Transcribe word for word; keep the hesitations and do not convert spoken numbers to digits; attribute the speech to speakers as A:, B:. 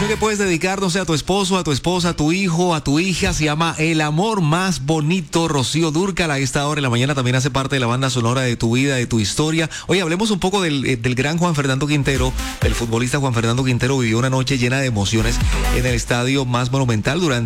A: canción que puedes dedicar, no sé, a tu esposo, a tu esposa, a tu hijo, a tu hija, se llama El Amor Más Bonito. Rocío Dúrcal a esta hora en la mañana también hace parte de la banda sonora de tu vida, de tu historia. Oye, hablemos un poco del, del gran Juan Fernando Quintero. El futbolista Juan Fernando Quintero vivió una noche llena de emociones en el estadio más monumental durante